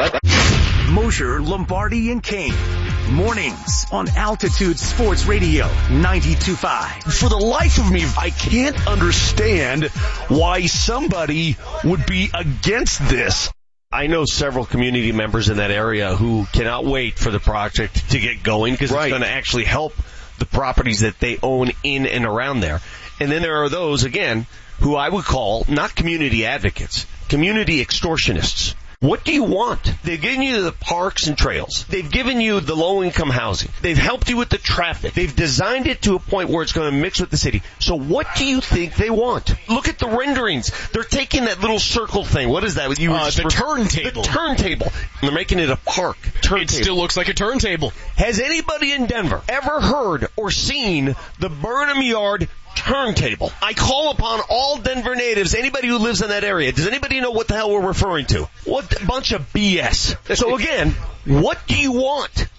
Mosher, Lombardi, and Kane. Mornings on Altitude Sports Radio 92.5.
For the life of me, I can't understand why somebody would be against this. I know several community members in that area who cannot wait for the project to get going because it's going to actually help the properties that they own in and around there. And then there are those, again, who I would call not community advocates, community extortionists. What do you want? They've given you the parks and trails. They've given you the low-income housing. They've helped you with the traffic. They've designed it to a point where it's going to mix with the city. So what do you think they want? Look at the renderings. They're taking that little circle thing. What is that?
The turntable.
The turntable. They're making it a park. Turntable.
It still looks like a turntable.
Has anybody in Denver ever heard or seen the Burnham Yard turntable? I call upon all Denver natives, anybody who lives in that area. Does anybody know what the hell we're referring to? What a bunch of BS. So again, what do you want?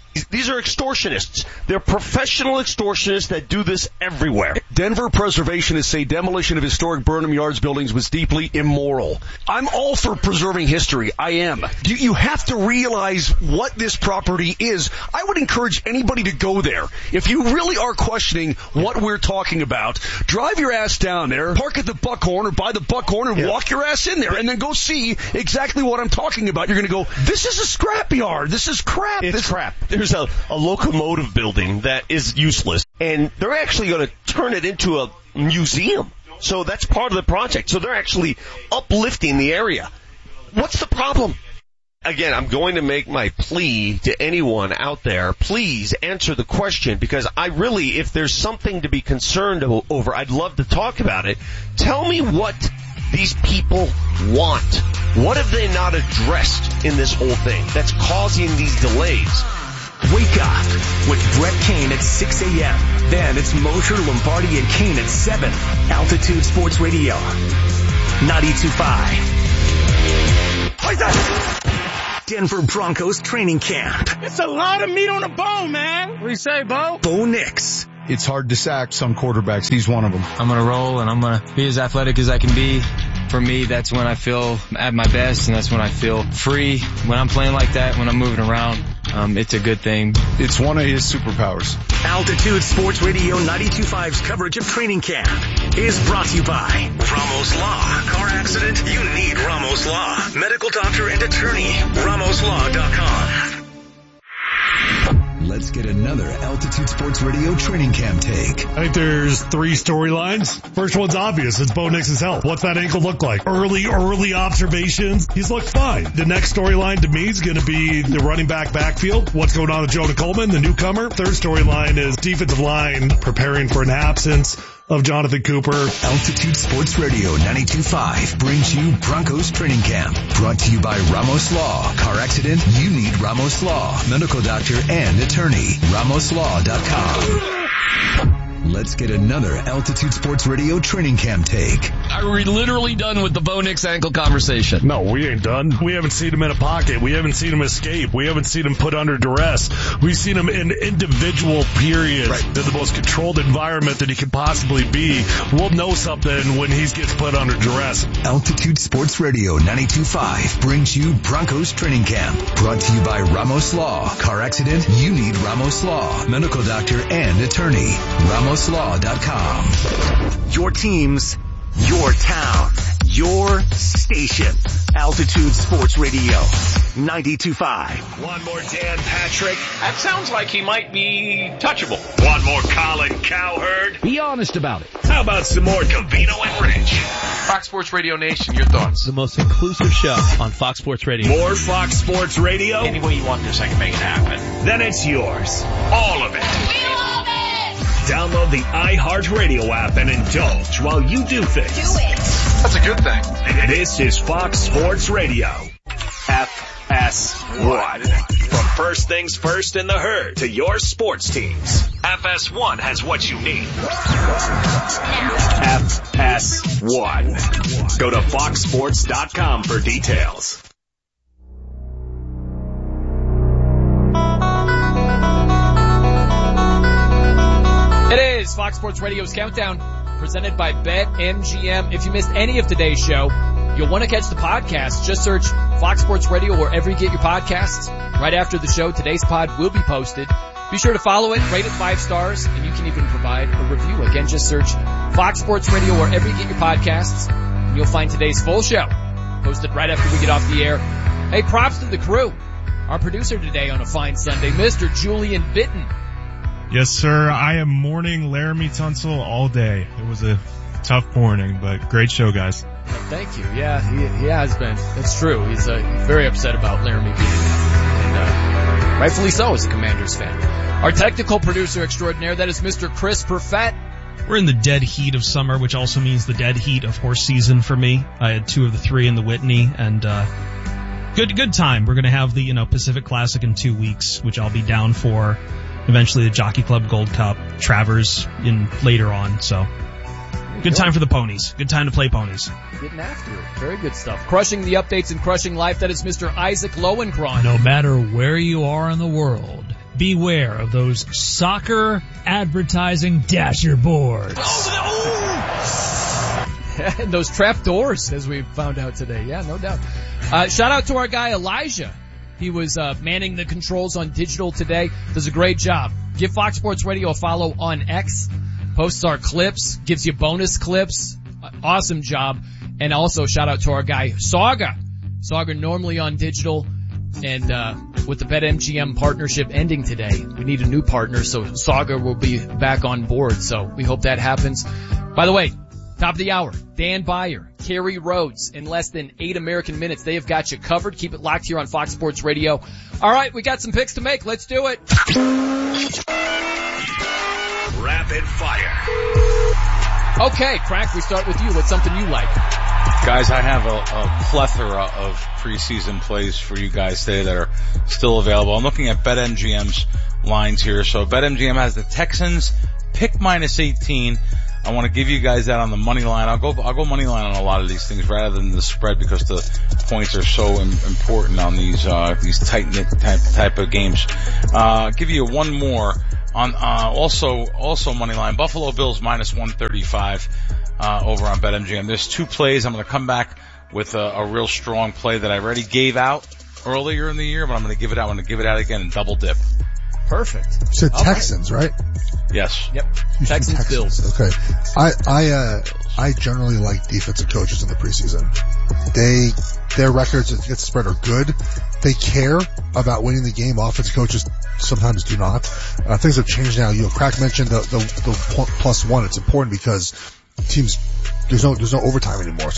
These are extortionists. They're professional extortionists that do this everywhere.
Denver preservationists say demolition of historic Burnham Yards buildings was deeply immoral. I'm all for preserving history. I am. You have to realize what this property is. I would encourage anybody to go there. If you really are questioning what we're talking about, drive your ass down there, park at the Buckhorn or by the Buckhorn and walk your ass in there and then go see exactly what I'm talking about. You're going to go, this is a scrapyard. This is crap.
It's crap. There's a locomotive building that is useless, and they're actually going to turn it into a museum. So that's part of the project. So they're actually uplifting the area. What's the problem? Again, I'm going to make my plea to anyone out there. Please answer the question, because I really, if there's something to be concerned over, I'd love to talk about it. Tell me what these people want. What have they not addressed in this whole thing that's causing these delays?
Wake up with Brett Kane at 6 a.m. Then it's Mosher, Lombardi, and Kane at 7. Altitude Sports Radio, 92.5. Denver Broncos training camp.
It's a lot of meat on the bone, man. What do you say, Bo?
Bo Nix.
It's hard to sack some quarterbacks. He's one of them.
I'm going to roll, and I'm going to be as athletic as I can be. For me, that's when I feel at my best, and that's when I feel free. When I'm playing like that, when I'm moving around, it's a good thing.
It's one of his superpowers.
Altitude Sports Radio 92.5's coverage of training camp is brought to you by Ramos Law. Car accident? You need Ramos Law. Medical doctor and attorney. RamosLaw.com.
Let's get another Altitude Sports Radio training camp take.
I think there's 3 storylines. First one's obvious. It's Bo Nix's health. What's that ankle look like? Early observations. He's looked fine. The next storyline to me is going to be the running backfield. What's going on with Jonah Coleman, the newcomer? Third storyline is defensive line preparing for an absence of Jonathan Cooper.
Altitude Sports Radio 92.5 brings you Broncos Training Camp. Brought to you by Ramos Law. Car accident? You need Ramos Law. Medical doctor and attorney. RamosLaw.com. Let's get another Altitude Sports Radio training camp take.
Are we literally done with the Bo Nix ankle conversation?
No, we ain't done. We haven't seen him in a pocket. We haven't seen him escape. We haven't seen him put under duress. We've seen him in individual periods in the most controlled environment that he could possibly be. We'll know something when he gets put under duress.
Altitude Sports Radio 92.5 brings you Broncos Training Camp. Brought to you by Ramos Law. Car accident? You need Ramos Law. Medical doctor and attorney. RamosLaw.com.
Your teams, your town, your station. Altitude Sports Radio, 92.5.
One more Dan Patrick. That sounds like he might be touchable. One more Colin Cowherd.
Be honest about it.
How about some more Covino and Rich?
Fox Sports Radio Nation, your thoughts?
The most inclusive show on Fox Sports Radio.
More Fox Sports Radio?
Any way you want this, I can make it happen.
Then it's yours. All of it.
We love it!
Download the iHeartRadio app and indulge while you do things.
Do it. That's a good thing.
This is Fox Sports Radio. FS1. From first things first in the herd to your sports teams, FS1 has what you need. FS1. Go to foxsports.com for details.
It is Fox Sports Radio's Countdown, presented by BetMGM. If you missed any of today's show, you'll want to catch the podcast. Just search Fox Sports Radio wherever you get your podcasts. Right after the show, today's pod will be posted. Be sure to follow it, rate it 5 stars, and you can even provide a review. Again, just search Fox Sports Radio wherever you get your podcasts, and you'll find today's full show posted right after we get off the air. Hey, props to the crew. Our producer today on a fine Sunday, Mr. Julian Bitton.
Yes, sir. I am mourning Laramie Tunsil all day. It was a tough morning, but great show, guys.
Thank you. Yeah, he has been. That's true. He's very upset about Laramie being and rightfully so as a Commanders fan. Our technical producer extraordinaire, that is Mr. Chris Perfett.
We're in the dead heat of summer, which also means the dead heat of horse season for me. I had 2 of the 3 in the Whitney, and good time. We're going to have the Pacific Classic in 2 weeks, which I'll be down for. Eventually the Jockey Club Gold Cup, Travers later on. So good time for the ponies. Good time to play ponies.
Getting after it. Very good stuff. Crushing the updates and crushing life. That is Mr. Isaac Lowenkron.
No matter where you are in the world, beware of those soccer advertising dasher boards.
And those trap doors, as we found out today. Yeah, no doubt. Shout out to our guy Elijah. He was manning the controls on digital today. Does a great job. Give Fox Sports Radio a follow on X. Posts our clips. Gives you bonus clips. Awesome job. And also shout out to our guy Saga. Saga normally on digital. And with the BetMGM partnership ending today, we need a new partner. So Saga will be back on board. So we hope that happens. By the way, top of the hour, Dan Beyer, Kerry Rhodes, in less than 8 American minutes. They have got you covered. Keep it locked here on Fox Sports Radio. All right, we got some picks to make. Let's do it.
Rapid fire.
Okay, Crack, we start with you. What's something you like?
Guys, I have a plethora of preseason plays for you guys today that are still available. I'm looking at BetMGM's lines here. So BetMGM has the Texans pick -18. I want to give you guys that on the money line. I'll go money line on a lot of these things rather than the spread because the points are so important on these tight knit type of games. Give you one more on also money line. Buffalo Bills -135 over on BetMGM. There's 2 plays. I'm going to come back with a real strong play that I already gave out earlier in the year, but I'm going to give it out. I'm going to give it out again and double dip.
Perfect.
You said Texans, right?
Yes.
Yep. Texans, Bills.
Okay. I generally like defensive coaches in the preseason. Their records against the spread are good. They care about winning the game. Offensive coaches sometimes do not. Things have changed now. Crack mentioned the +1. It's important because teams, there's no overtime anymore.